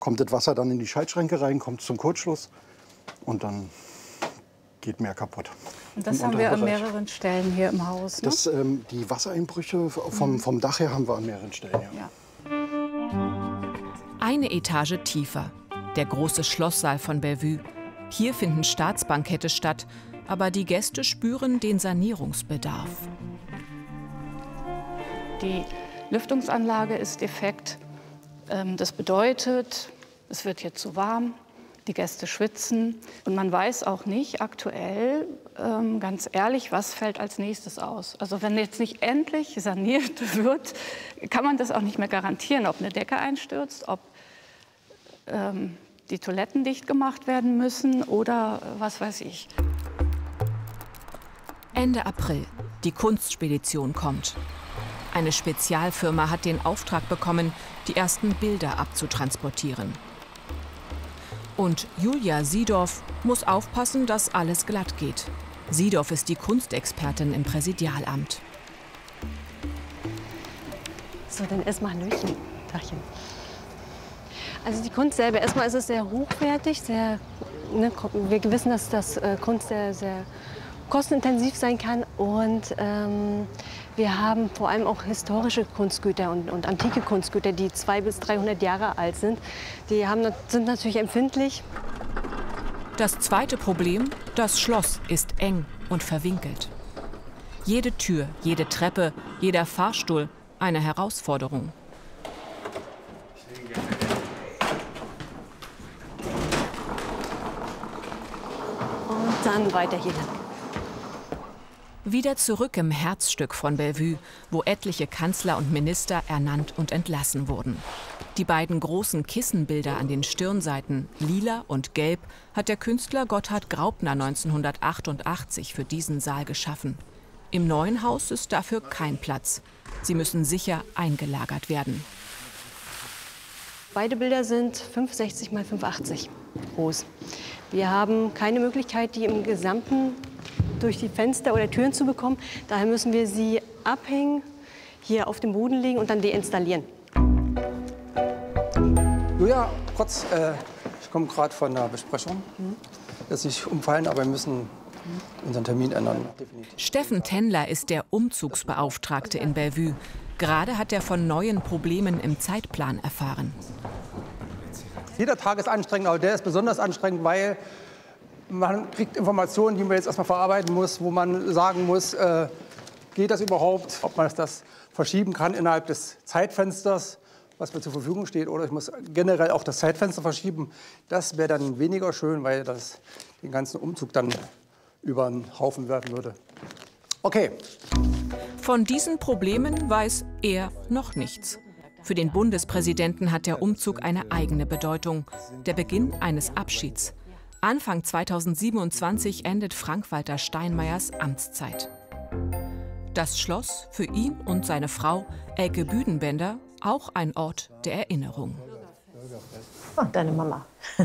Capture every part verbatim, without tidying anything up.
kommt das Wasser dann in die Schaltschränke rein, kommt zum Kurzschluss und dann geht mehr kaputt. Und das haben wir an mehreren Stellen hier im Haus, ne? Das, ähm, die Wassereinbrüche vom, vom Dach her haben wir an mehreren Stellen, ja. Ja. Eine Etage tiefer, der große Schlosssaal von Bellevue. Hier finden Staatsbankette statt, aber die Gäste spüren den Sanierungsbedarf. Die Lüftungsanlage ist defekt. Das bedeutet, es wird hier zu warm, die Gäste schwitzen. Und man weiß auch nicht aktuell, ganz ehrlich, was fällt als nächstes aus. Also wenn jetzt nicht endlich saniert wird, kann man das auch nicht mehr garantieren, ob eine Decke einstürzt, ob ähm, die Toiletten dicht gemacht werden müssen oder was weiß ich. Ende April. Die Kunstspedition kommt. Eine Spezialfirma hat den Auftrag bekommen, die ersten Bilder abzutransportieren. Und Julia Siedorf muss aufpassen, dass alles glatt geht. Siedorf ist die Kunstexpertin im Präsidialamt. So, dann erstmal Hallöchen. Tagchen. Also die Kunst selber, erstmal ist es sehr hochwertig, sehr, ne, wir wissen, dass das äh, Kunst sehr, sehr kostenintensiv sein kann und ähm, wir haben vor allem auch historische Kunstgüter und, und antike Kunstgüter, die zweihundert bis dreihundert Jahre alt sind. Die haben, sind natürlich empfindlich. Das zweite Problem, das Schloss ist eng und verwinkelt. Jede Tür, jede Treppe, jeder Fahrstuhl, eine Herausforderung. Und dann weiter hier lang. Wieder zurück im Herzstück von Bellevue, wo etliche Kanzler und Minister ernannt und entlassen wurden. Die beiden großen Kissenbilder an den Stirnseiten, lila und gelb, hat der Künstler Gotthard Graupner neunzehnhundertachtundachtzig für diesen Saal geschaffen. Im neuen Haus ist dafür kein Platz. Sie müssen sicher eingelagert werden. Beide Bilder sind fünfhundertsechzig mal fünfhundertachtzig groß. Wir haben keine Möglichkeit, die im Gesamten durch die Fenster oder Türen zu bekommen. Daher müssen wir sie abhängen, hier auf dem Boden legen und dann deinstallieren. Julia, kurz, äh, ich komme gerade von der Besprechung. Mhm. Jetzt nicht umfallen, aber wir müssen unseren Termin ändern. Definitiv. Steffen Tendler ist der Umzugsbeauftragte in Bellevue. Gerade hat er von neuen Problemen im Zeitplan erfahren. Jeder Tag ist anstrengend, aber der ist besonders anstrengend, weil man kriegt Informationen, die man jetzt erstmal verarbeiten muss, wo man sagen muss, äh, geht das überhaupt, ob man das verschieben kann innerhalb des Zeitfensters, was mir zur Verfügung steht, oder ich muss generell auch das Zeitfenster verschieben. Das wäre dann weniger schön, weil das den ganzen Umzug dann über den Haufen werfen würde. Okay. Von diesen Problemen weiß er noch nichts. Für den Bundespräsidenten hat der Umzug eine eigene Bedeutung, der Beginn eines Abschieds. Anfang zweitausendsiebenundzwanzig endet Frank-Walter Steinmeiers Amtszeit. Das Schloss für ihn und seine Frau Elke Büdenbender auch ein Ort der Erinnerung. Oh, deine Mama.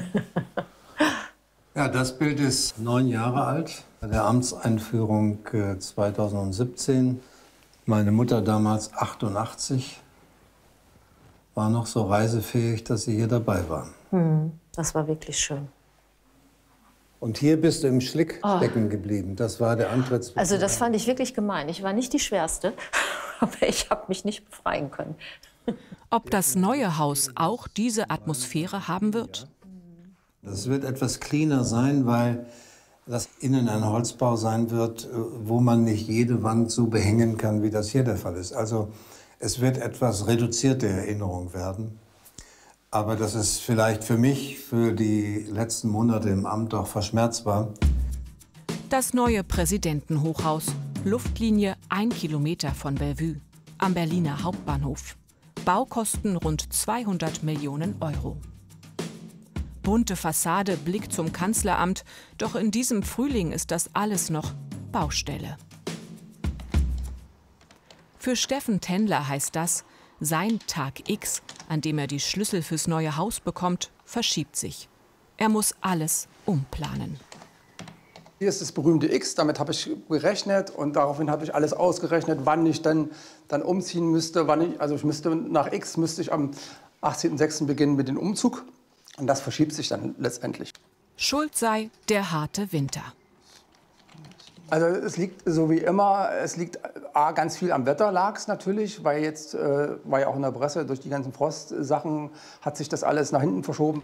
Ja, das Bild ist neun Jahre alt, bei der Amtseinführung äh, zweitausendsiebzehn. Meine Mutter damals achtundachtzig, war noch so reisefähig, dass sie hier dabei war. Hm, das war wirklich schön. Und hier bist du im Schlick Oh. stecken geblieben. Das war der Antrittsbeweis. Also das fand ich wirklich gemein. Ich war nicht die Schwerste, aber ich habe mich nicht befreien können. Ob das neue Haus auch diese Atmosphäre haben wird? Das wird etwas cleaner sein, weil das innen ein Holzbau sein wird, wo man nicht jede Wand so behängen kann, wie das hier der Fall ist. Also es wird etwas reduzierte Erinnerung werden. Aber das ist vielleicht für mich, für die letzten Monate im Amt auch verschmerzbar. Das neue Präsidentenhochhaus, Luftlinie ein Kilometer von Bellevue, am Berliner Hauptbahnhof. Baukosten rund zweihundert Millionen Euro. Bunte Fassade, Blick zum Kanzleramt, doch in diesem Frühling ist das alles noch Baustelle. Für Steffen Tendler heißt das, sein Tag X, an dem er die Schlüssel fürs neue Haus bekommt, verschiebt sich. Er muss alles umplanen. Hier ist das berühmte X, damit habe ich gerechnet und daraufhin habe ich alles ausgerechnet, wann ich dann, dann umziehen müsste. Wann ich, also ich müsste nach X müsste ich am achtzehnten sechsten beginnen mit dem Umzug. Und das verschiebt sich dann letztendlich. Schuld sei der harte Winter. Also es liegt so wie immer, es liegt A, ganz viel am Wetter lag es natürlich, weil jetzt äh, war ja auch in der Presse, durch die ganzen Frostsachen hat sich das alles nach hinten verschoben.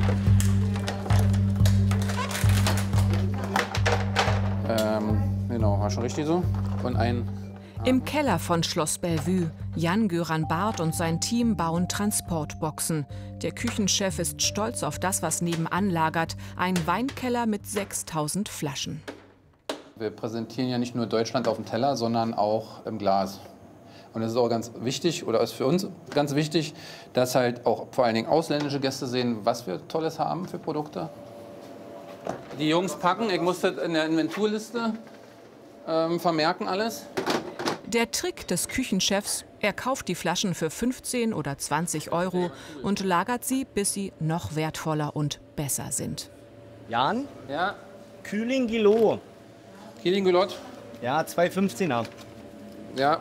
Ähm, genau, war schon richtig so. Und ein Im Keller von Schloss Bellevue. Jan-Göran Barth und sein Team bauen Transportboxen. Der Küchenchef ist stolz auf das, was nebenan lagert. Ein Weinkeller mit sechstausend Flaschen. Wir präsentieren ja nicht nur Deutschland auf dem Teller, sondern auch im Glas. Und es ist auch ganz wichtig, oder ist für uns ganz wichtig, dass halt auch vor allen Dingen ausländische Gäste sehen, was wir Tolles haben für Produkte. Die Jungs packen, ich muss das in der Inventurliste ähm, vermerken alles. Der Trick des Küchenchefs, er kauft die Flaschen für fünfzehn oder zwanzig Euro und lagert sie, bis sie noch wertvoller und besser sind. Jan? Ja. Kühling-Gilo. Kieling-Gulott. Ja, zwei fünfzehner. Ja.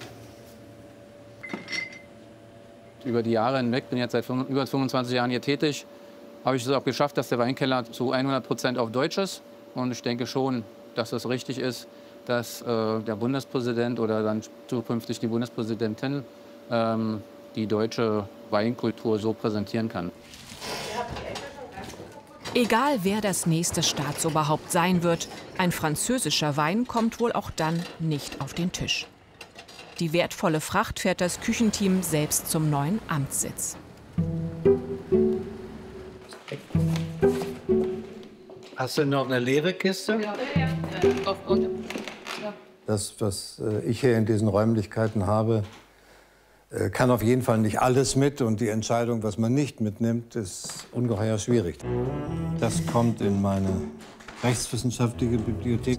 Über die Jahre hinweg, bin jetzt seit über fünfundzwanzig Jahren hier tätig, habe ich es auch geschafft, dass der Weinkeller zu hundert Prozent auf Deutsch ist. Und ich denke schon, dass das richtig ist, dass äh, der Bundespräsident oder dann zukünftig die Bundespräsidentin ähm, die deutsche Weinkultur so präsentieren kann. Egal, wer das nächste Staatsoberhaupt sein wird, ein französischer Wein kommt wohl auch dann nicht auf den Tisch. Die wertvolle Fracht fährt das Küchenteam selbst zum neuen Amtssitz. Hast du noch eine leere Kiste? Ja, ja, ja. Das, was ich hier in diesen Räumlichkeiten habe, kann auf jeden Fall nicht alles mit. Und die Entscheidung, was man nicht mitnimmt, ist ungeheuer schwierig. Das kommt in meine rechtswissenschaftliche Bibliothek.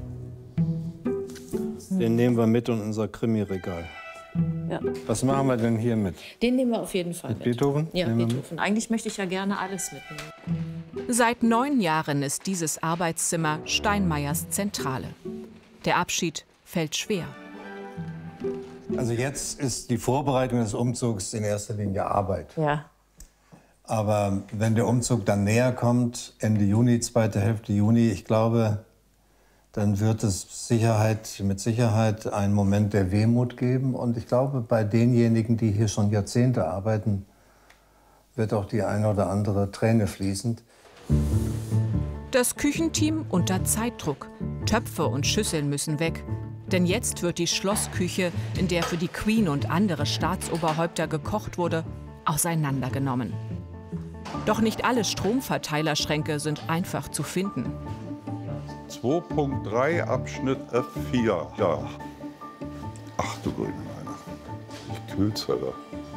Den nehmen wir mit in unser Krimi-Regal. Ja. Was machen wir denn hier mit? Den nehmen wir auf jeden Fall mit. mit. Beethoven? Ja, Nehmen wir Beethoven. Eigentlich möchte ich ja gerne alles mitnehmen. Seit neun Jahren ist dieses Arbeitszimmer Steinmeiers Zentrale. Der Abschied fällt schwer. Also jetzt ist die Vorbereitung des Umzugs in erster Linie Arbeit. Ja. Aber wenn der Umzug dann näher kommt, Ende Juni, zweite Hälfte Juni, ich glaube, dann wird es Sicherheit, mit Sicherheit einen Moment der Wehmut geben. Und ich glaube, bei denjenigen, die hier schon Jahrzehnte arbeiten, wird auch die eine oder andere Träne fließen. Das Küchenteam unter Zeitdruck. Töpfe und Schüsseln müssen weg. Denn jetzt wird die Schlossküche, in der für die Queen und andere Staatsoberhäupter gekocht wurde, auseinandergenommen. Doch nicht alle Stromverteilerschränke sind einfach zu finden. zwei Punkt drei Abschnitt F vier, ja. Ach du grüne Neune. Die Kühlzelle.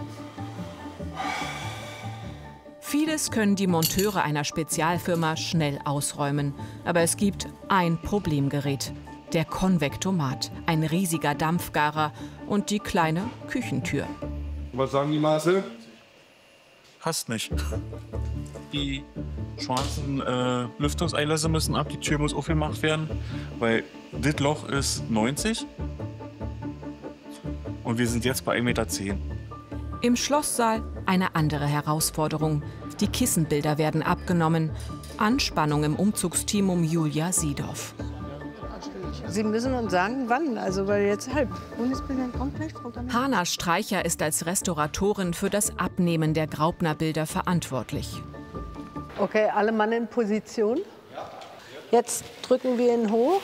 Vieles können die Monteure einer Spezialfirma schnell ausräumen. Aber es gibt ein Problemgerät. Der Konvektomat, ein riesiger Dampfgarer und die kleine Küchentür. Was sagen die Maße? Passt nicht. Die schwarzen äh, Lüftungseinlässe müssen ab, die Tür muss aufgemacht werden, weil das Loch ist neunzig und wir sind jetzt bei ein Meter zehn. Im Schlosssaal eine andere Herausforderung. Die Kissenbilder werden abgenommen. Anspannung im Umzugsteam um Julia Siedorf. Sie müssen uns sagen, wann, also weil jetzt halb. Bundespräsident kommt gleich. Hana Streicher ist als Restauratorin für das Abnehmen der Graupner-Bilder verantwortlich. Okay, alle Mann in Position. Jetzt drücken wir ihn hoch.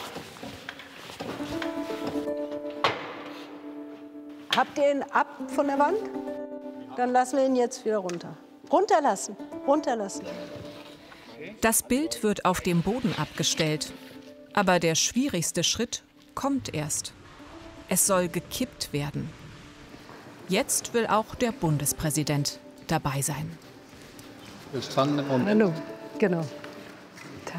Habt ihr ihn ab von der Wand? Dann lassen wir ihn jetzt wieder runter. Runterlassen, runterlassen. Das Bild wird auf dem Boden abgestellt. Aber der schwierigste Schritt kommt erst. Es soll gekippt werden. Jetzt will auch der Bundespräsident dabei sein. Hallo, genau. Tag.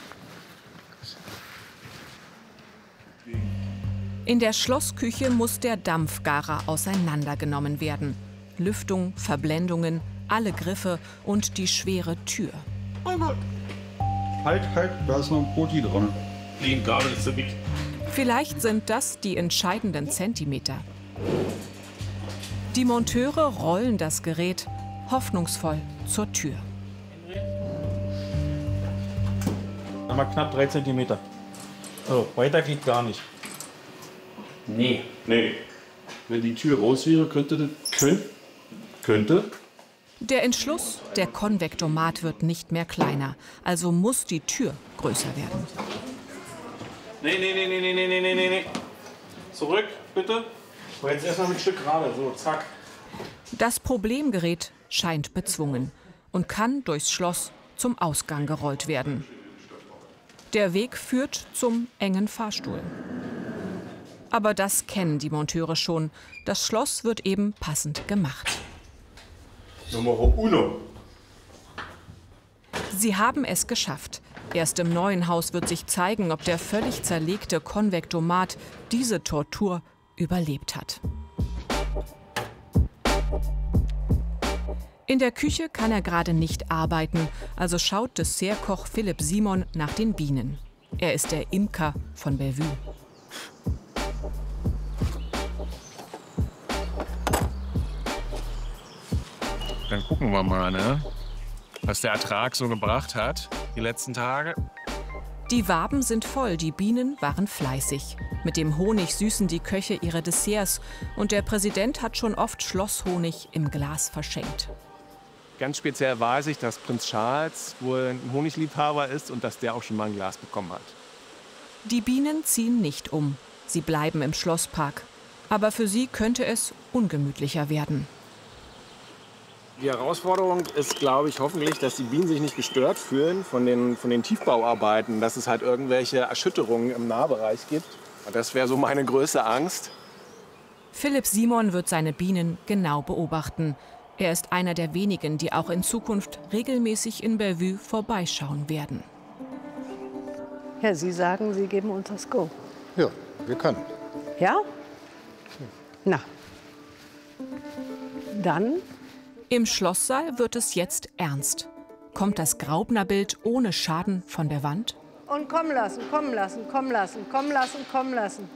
In der Schlossküche muss der Dampfgarer auseinandergenommen werden. Lüftung, Verblendungen, alle Griffe und die schwere Tür. Halt, halt, da ist noch ein Broti dran. Die Gabel ist so weg. Vielleicht sind das die entscheidenden Zentimeter. Die Monteure rollen das Gerät hoffnungsvoll zur Tür. Sag mal knapp drei Zentimeter. Also, weiter geht gar nicht. Nee. Nee. Wenn die Tür raus wäre, könnte das. Könnt, könnte. Der Entschluss, der Konvektomat wird nicht mehr kleiner, also muss die Tür größer werden. Nee, nee, nee, nee, nee, nee, nee, nee, nee. Zurück, bitte. So, jetzt erstmal ein Stück gerade. So, zack. Das Problemgerät scheint bezwungen und kann durchs Schloss zum Ausgang gerollt werden. Der Weg führt zum engen Fahrstuhl. Aber das kennen die Monteure schon. Das Schloss wird eben passend gemacht. Nummer uno. Sie haben es geschafft. Erst im neuen Haus wird sich zeigen, ob der völlig zerlegte Konvektomat diese Tortur überlebt hat. In der Küche kann er gerade nicht arbeiten, also schaut Dessertkoch Philipp Simon nach den Bienen. Er ist der Imker von Bellevue. Dann gucken wir mal, ne? Was der Ertrag so gebracht hat, die letzten Tage. Die Waben sind voll, die Bienen waren fleißig. Mit dem Honig süßen die Köche ihre Desserts. Und der Präsident hat schon oft Schlosshonig im Glas verschenkt. Ganz speziell weiß ich, dass Prinz Charles wohl ein Honigliebhaber ist und dass der auch schon mal ein Glas bekommen hat. Die Bienen ziehen nicht um. Sie bleiben im Schlosspark. Aber für sie könnte es ungemütlicher werden. Die Herausforderung ist, glaube ich, hoffentlich, dass die Bienen sich nicht gestört fühlen von den, von den Tiefbauarbeiten, dass es halt irgendwelche Erschütterungen im Nahbereich gibt. Das wäre so meine größte Angst. Philipp Simon wird seine Bienen genau beobachten. Er ist einer der wenigen, die auch in Zukunft regelmäßig in Bellevue vorbeischauen werden. Ja, Sie sagen, Sie geben uns das Go. Ja, wir können. Ja? Na. Dann? Im Schlosssaal wird es jetzt ernst. Kommt das Graupner-Bild ohne Schaden von der Wand? Und kommen lassen, kommen lassen, kommen lassen, kommen lassen, kommen lassen.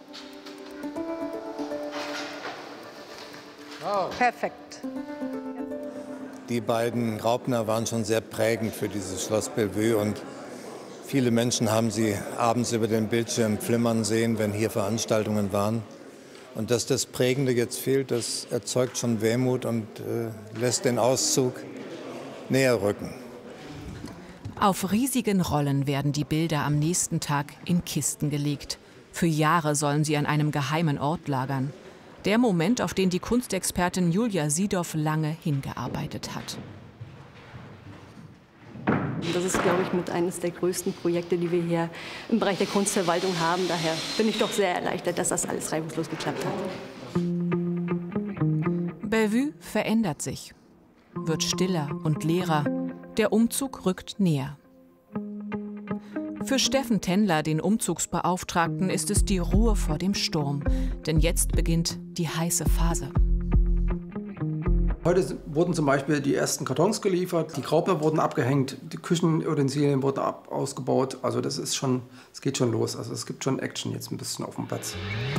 Oh. Perfekt. Die beiden Graupner waren schon sehr prägend für dieses Schloss Bellevue und viele Menschen haben sie abends über den Bildschirm flimmern sehen, wenn hier Veranstaltungen waren. Und dass das Prägende jetzt fehlt, das erzeugt schon Wehmut und äh, lässt den Auszug näher rücken. Auf riesigen Rollen werden die Bilder am nächsten Tag in Kisten gelegt. Für Jahre sollen sie an einem geheimen Ort lagern. Der Moment, auf den die Kunstexpertin Julia Siedow lange hingearbeitet hat. Das ist, glaube ich, mit eines der größten Projekte, die wir hier im Bereich der Kunstverwaltung haben. Daher bin ich doch sehr erleichtert, dass das alles reibungslos geklappt hat. Bellevue verändert sich, wird stiller und leerer. Der Umzug rückt näher. Für Steffen Tendler, den Umzugsbeauftragten, ist es die Ruhe vor dem Sturm. Denn jetzt beginnt die heiße Phase. Heute wurden zum Beispiel die ersten Kartons geliefert, die Graupner wurden abgehängt, die Küchenutensilien wurden ab ausgebaut. Also das ist schon, es geht schon los. Also es gibt schon Action jetzt ein bisschen auf dem Platz.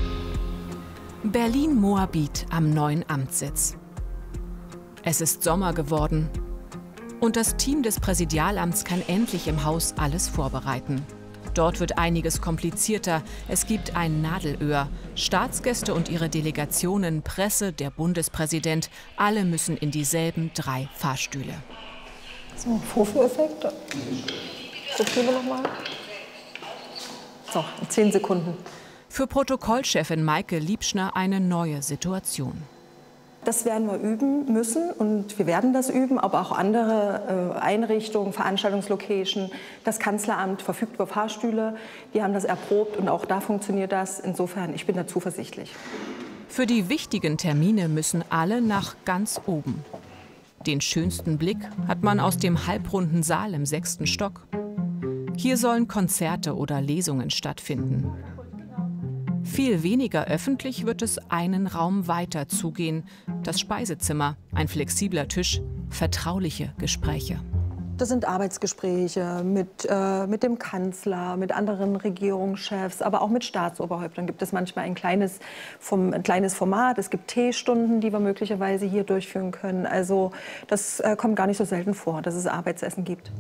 Berlin-Moabit am neuen Amtssitz. Es ist Sommer geworden. Und das Team des Präsidialamts kann endlich im Haus alles vorbereiten. Dort wird einiges komplizierter. Es gibt ein Nadelöhr. Staatsgäste und ihre Delegationen, Presse, der Bundespräsident, alle müssen in dieselben drei Fahrstühle. So, Vorführeffekt. Probieren wir nochmal. So, zehn Sekunden. Für Protokollchefin Maike Liebschner eine neue Situation. Das werden wir üben müssen und wir werden das üben, aber auch andere äh, Einrichtungen, Veranstaltungslocation, das Kanzleramt verfügt über Fahrstühle. Die haben das erprobt und auch da funktioniert das. Insofern, ich bin da zuversichtlich. Für die wichtigen Termine müssen alle nach ganz oben. Den schönsten Blick hat man aus dem halbrunden Saal im sechsten Stock. Hier sollen Konzerte oder Lesungen stattfinden. Viel weniger öffentlich wird es einen Raum weiter zugehen. Das Speisezimmer, ein flexibler Tisch, vertrauliche Gespräche. Das sind Arbeitsgespräche mit, äh, mit dem Kanzler, mit anderen Regierungschefs, aber auch mit Staatsoberhäuptern gibt es manchmal ein kleines, vom, ein kleines Format. Es gibt Teestunden, die wir möglicherweise hier durchführen können. Also das äh, kommt gar nicht so selten vor, dass es Arbeitsessen gibt.